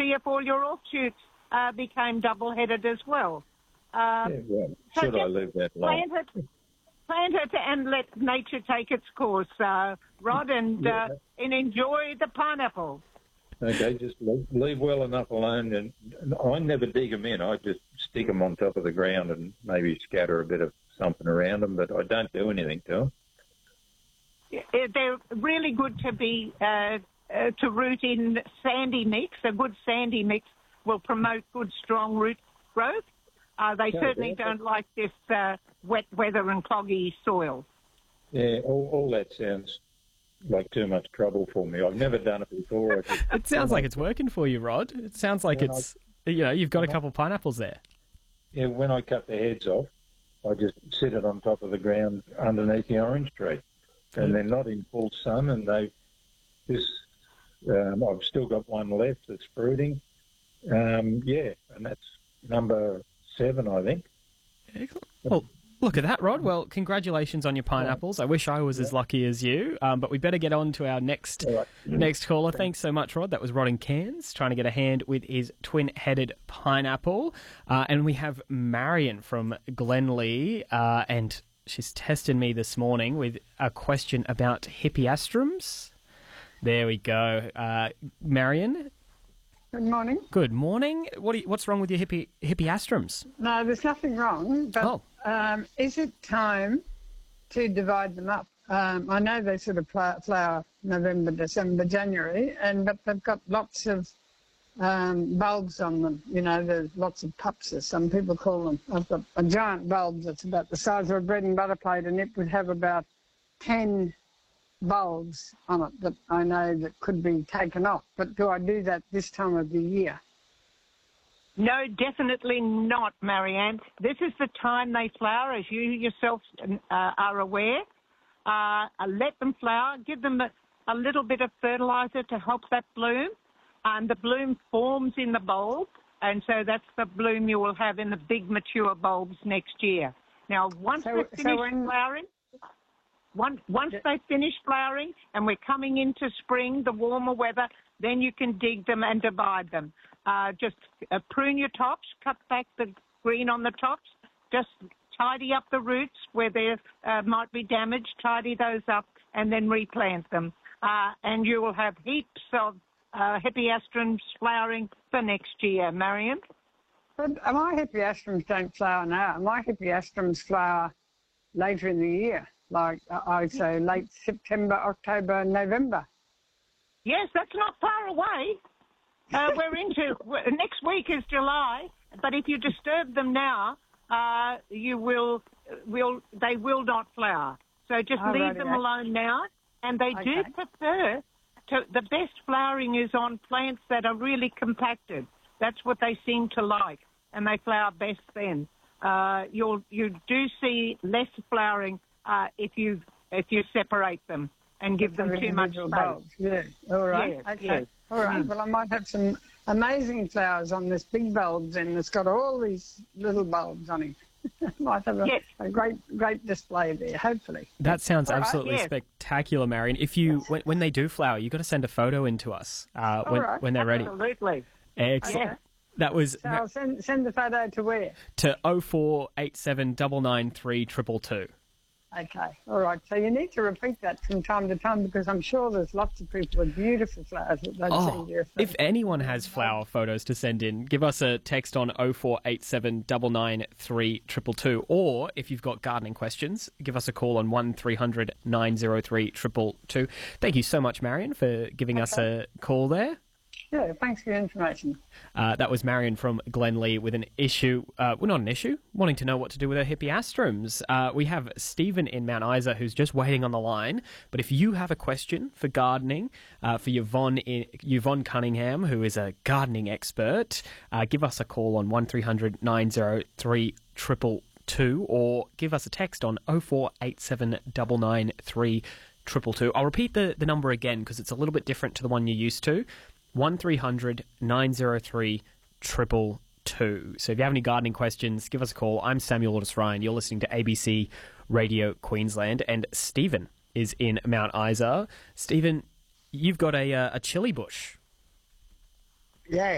see if all your offshoots became double-headed as well. Should I live that long? Plant it and let nature take its course, Rod, and enjoy the pineapple. Okay, just leave well enough alone. And I never dig them in. I just stick them on top of the ground and maybe scatter a bit of something around them, but I don't do anything to them. They're really good to be to root in sandy mix. A good sandy mix will promote good, strong root growth. They certainly don't like this wet weather and cloggy soil. Yeah, all that sounds like too much trouble for me. I've never done it before. It sounds like it's working for you, Rod. It sounds like you've got a couple of pineapples there. Yeah, when I cut the heads off, I just sit it on top of the ground underneath the orange tree. And they're not in full sun, and I've still got one left that's fruiting. And that's number 7, I think. Excellent. Well, look at that, Rod. Well, congratulations on your pineapples. I wish I was as lucky as you, but we better get on to our next caller. Thanks so much, Rod. That was Rod in Cairns trying to get a hand with his twin-headed pineapple. And we have Marion from Glenlee, and she's tested me this morning with a question about hippeastrums. There we go. Marion? Good morning. Good morning. What's wrong with your hippeastrums? No, there's nothing wrong. But is it time to divide them up? I know they sort of flower November, December, January, but they've got lots of bulbs on them. You know, there's lots of pups, as some people call them. I've got a giant bulb that's about the size of a bread and butter plate, and it would have about 10 bulbs on it that I know that could be taken off. But do I do that this time of the year? No, definitely not, Marianne. This is the time they flower, as you yourself are aware. Let them flower. Give them a little bit of fertiliser to help that bloom. And the bloom forms in the bulb, and so that's the bloom you will have in the big mature bulbs next year. Now, once they finish flowering, once they finish flowering and we're coming into spring, the warmer weather, then you can dig them and divide them. Just prune your tops, cut back the green on the tops, just tidy up the roots where there might be damage, tidy those up, and then replant them. And you will have heaps of hippeastrums flowering for next year, Marion. But my hippeastrums don't flower now. My hippeastrums flower later in the year. Like I'd say late September, October, November. Yes, that's not far away. We're into next week is July, but if you disturb them now, they will not flower. So just leave them alone now. And they do prefer the best flowering is on plants that are really compacted. That's what they seem to like, and they flower best then. You do see less flowering if you separate them and give them too much space. Yeah, all right. Yes, okay. yes. All right. Well, I might have some amazing flowers on this big bulb, and it's got all these little bulbs on it. Might have a great display there, hopefully. That sounds absolutely spectacular, Marion. If you when they do flower, you've got to send a photo in to us when they're ready. Absolutely. Excellent. Yeah. That was. So I'll send the photo to where? To 0487 993 222. Okay, all right. So you need to repeat that from time to time because I'm sure there's lots of people with beautiful flowers that they'd send you. If anyone has flower photos to send in, give us a text on 0487 993 222. Or if you've got gardening questions, give us a call on 1300 903 222. Thank you so much, Marion, for giving us a call there. Yeah, thanks for your information. That was Marion from Glenlee with an issue, not an issue, wanting to know what to do with her hippeastrums. We have Stephen in Mount Isa who's just waiting on the line. But if you have a question for gardening, for Yvonne Cunningham, who is a gardening expert, give us a call on 1300 903 222 or give us a text on 0487 993 222. I'll repeat the number again because it's a little bit different to the one you're used to. 1300 903 222. So if you have any gardening questions, give us a call. I'm Samuel Otis Ryan. You're listening to ABC Radio Queensland, and Stephen is in Mount Isa. Stephen, you've got a chili bush. Yeah,